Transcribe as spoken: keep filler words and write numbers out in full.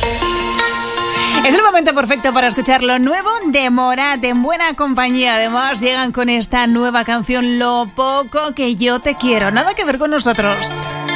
Es el momento perfecto para escuchar lo nuevo de Morat, en buena compañía. Además, llegan con esta nueva canción, Lo poco que yo te quiero. Nada que ver con nosotros.